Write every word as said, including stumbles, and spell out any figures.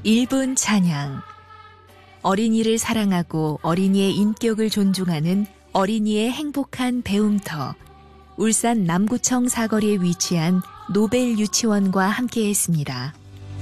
일 분 찬양. 어린이를 사랑하고 어린이의 인격을 존중하는 어린이의 행복한 배움터. 울산 남구청 사거리에 위치한 노벨 유치원과 함께했습니다.